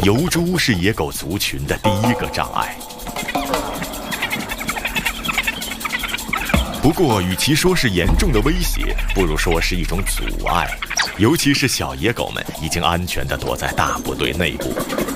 疣猪是野狗族群的第一个障碍。不过，与其说是严重的威胁，不如说是一种阻碍。尤其是小野狗们已经安全地躲在大部队内部，